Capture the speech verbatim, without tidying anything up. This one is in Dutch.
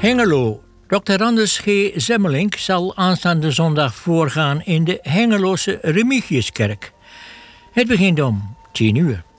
Hengelo. dokter Anders G. Zemmelink zal aanstaande zondag voorgaan in de Hengeloze Remigiuskerk. Het begint om tien uur.